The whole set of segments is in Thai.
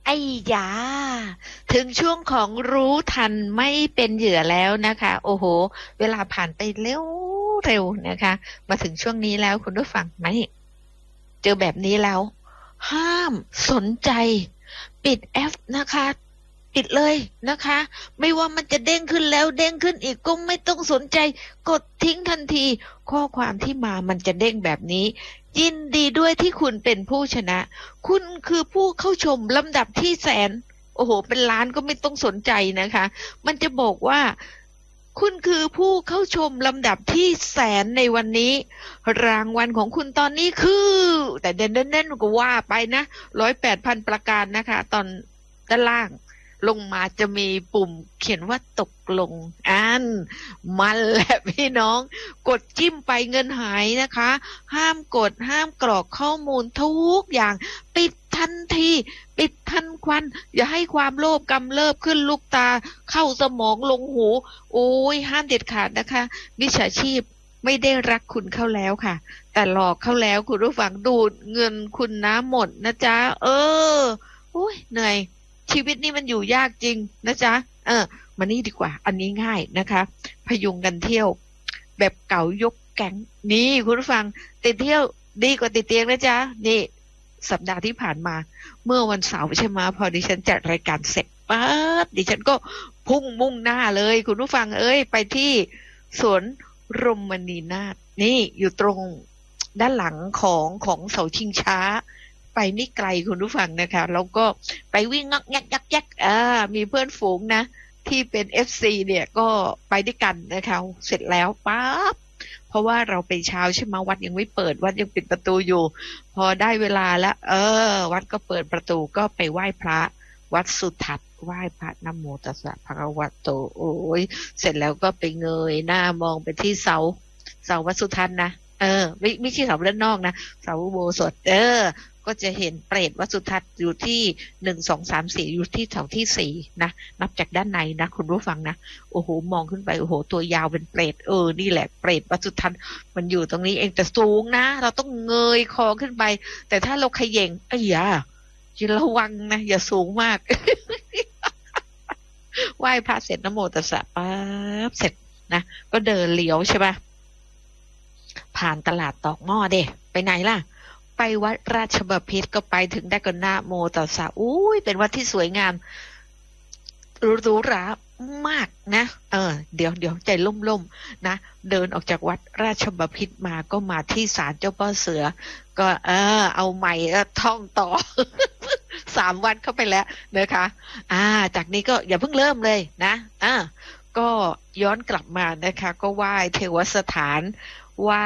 ไอ้ยาถึงช่วงของรู้ทันไม่เป็นเหยื่อแล้วนะคะโอ้โหเวลาผ่านไปเร็วเร็วนะคะมาถึงช่วงนี้แล้วคุณผู้ฟังไหมเจอแบบนี้แล้วห้ามสนใจปิดแอปนะคะปิดเลยนะคะไม่ว่ามันจะเด้งขึ้นแล้วเด้งขึ้นอีกก็ไม่ต้องสนใจกดทิ้งทันทีข้อความที่มามันจะเด้งแบบนี้ยินดีด้วยที่คุณเป็นผู้ชนะคุณคือผู้เข้าชมลำดับที่แสนโอ้โหเป็นล้านก็ไม่ต้องสนใจนะคะมันจะบอกว่าคุณคือผู้เข้าชมลำดับที่แสนในวันนี้รางวัลของคุณตอนนี้คือแต่เด่นๆก็ว่าไปนะ108,000ประการนะคะตอนด้านล่างลงมาจะมีปุ่มเขียนว่าตกลงมันแหละพี่น้องกดจิ้มไปเงินหายนะคะห้ามกดห้ามกรอกข้อมูลทุกอย่างปิดทันทีปิดทันควันอย่าให้ความโลภกำเริบขึ้นลูกตาเข้าสมองลงหูโอ้ยห้ามเด็ดขาดนะคะมิจฉาชีพไม่ได้รักคุณเข้าแล้วค่ะแต่หลอกเข้าแล้วคุณผู้ฟังดูดเงินคุณน้ำหมดนะจ๊ะโอ้ยเหนื่อยชีวิตนี่มันอยู่ยากจริงนะจ๊ะมานี่ดีกว่าอันนี้ง่ายนะคะพยุงกันเที่ยวแบบเก่ายกแก๊งนี่คุณผู้ฟังติดเที่ยวดีกว่าติดเตียงนะจ๊ะนี่สัปดาห์ที่ผ่านมาเมื่อวันเสาร์ใช่ไหมพอดิฉันจัดรายการเสร็จปั๊บดิฉันก็พุ่งมุ่งหน้าเลยคุณผู้ฟังไปที่สวนรมณีนาถนี่อยู่ตรงด้านหลังของเสาชิงช้าไปไม่ไกลคุณผู้ฟังนะคะแล้วก็ไปวิ่งงักแงกยักแยกมีเพื่อนฝูงนะที่เป็น FC เนี่ยก็ไปด้วยกันนะคะเสร็จแล้วปั๊บเพราะว่าเราไปเช้าใช่ไหมวัดยังไม่เปิดวัดยังปิดประตูอยู่พอได้เวลาแล้ววัดก็เปิดประตูก็ไปไหว้พระวัดสุทัศน์ไหว้พระนะโมตัสสะภะคะวะโตโอ้ยเสร็จแล้วก็ไปเงยหน้ามองไปที่เสาวัดสุทัศน์นะไม่ใช่เสาด้านนอกนะเสาอุโบสถก็จะเห็นเปรตวัดสุทัศน์อยู่ที่1 2 3 4อยู่ที่เสาที่4นะนับจากด้านในนะคุณผู้ฟังนะโอ้โหมองขึ้นไปโอ้โหตัวยาวเป็นเปรตนี่แหละเปรตวัดสุทัศน์มันอยู่ตรงนี้เองแต่สูงนะเราต้องเงยคอขึ้นไปแต่ถ้าเราเขย่งอย่าระวังนะอย่าสูงมาก ไหว้พระเสร็จนะโมตัสสะปั๊บเสร็จนะก็เดินเลี้ยวใช่ป่ะผ่านตลาดตอกหม้อเด้ไปไหนล่ะไปวัดราชบพิตรก็ไปถึงได้ก็นะโมตัสสะเป็นวัดที่สวยงามหรูหรามากนะเดี๋ยวใจล่มๆนะเดินออกจากวัดราชบพิตรมาก็มาที่ศาลเจ้าพ่อเสือก็เอาใหม่ท่องต่อ 3 วันเข้าไปแล้วนะคะจากนี้ก็อย่าเพิ่งเริ่มเลยนะก็ย้อนกลับมานะคะก็ไหว้เทวสถานไหว้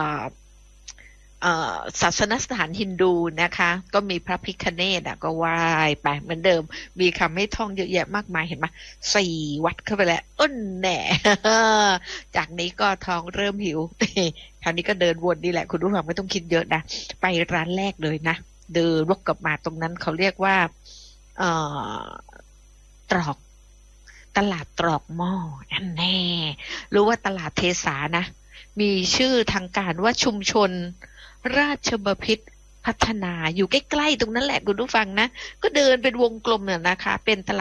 ศาสนสถานฮินดูนะคะก็มีพระพิฆเนศก็ไหว้ไปเหมือนเดิมมีคำให้ท่องเยอะแยะมากมายเห็นไหม4 วัดเข้าไปแล้วแน่ จากนี้ก็ท้องเริ่มหิว คราวนี้ก็เดินวนนี่แหละคุณผู้ฟังไม่ต้องคิดเยอะนะไปร้านแรกเลยนะเดินวกกลับมาตรงนั้นเขาเรียกว่าตรอกตลาดตรอกหม้อนั่นแน่รู้ว่าตลาดเทสานะมีชื่อทางการว่าชุมชนราชบพิตรพัฒนาอยู่ใกล้ๆตรงนั้นแหละคุณผู้ฟังนะก็เดินเป็นวงกลมเนี่ยนะคะเป็นตลาด